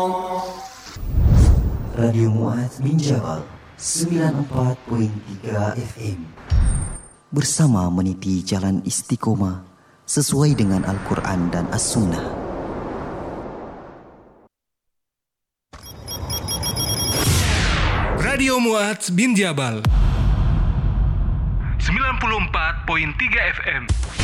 Radio Mu'adz bin Jabal 94.3 FM bersama meniti jalan istiqomah sesuai dengan Al-Quran dan As-Sunnah. Radio Mu'adz bin Jabal 94.3 FM.